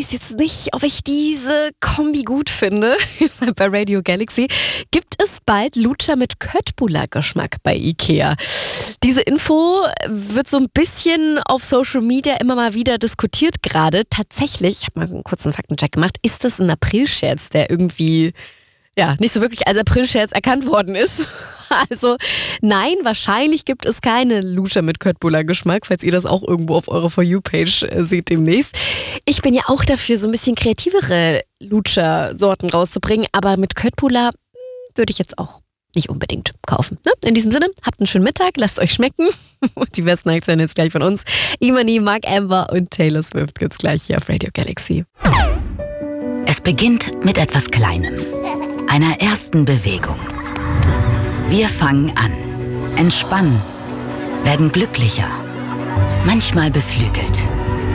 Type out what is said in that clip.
weiß jetzt nicht, ob ich diese Kombi gut finde. Bei Radio Galaxy gibt es bald Lutscher mit Köttbullar-Geschmack bei Ikea. Diese Info wird so ein bisschen auf Social Media immer mal wieder diskutiert gerade. Tatsächlich, ich habe mal einen kurzen Faktencheck gemacht, ist das ein Aprilscherz, der irgendwie nicht so wirklich als Aprilscherz erkannt worden ist. Also nein, wahrscheinlich gibt es keine Lutscher mit Köttbullar-Geschmack, falls ihr das auch irgendwo auf eurer For You-Page seht demnächst. Ich bin ja auch dafür, so ein bisschen kreativere Lutscher-Sorten rauszubringen, aber mit Köttbullar würde ich jetzt auch nicht unbedingt kaufen. Ne? In diesem Sinne, habt einen schönen Mittag, lasst euch schmecken. Und die besten Aktionen jetzt gleich von uns. Imani, Mark Amber und Taylor Swift gibt's gleich hier auf Radio Galaxy. Es beginnt mit etwas Kleinem, einer ersten Bewegung. Wir fangen an, entspannen, werden glücklicher, manchmal beflügelt.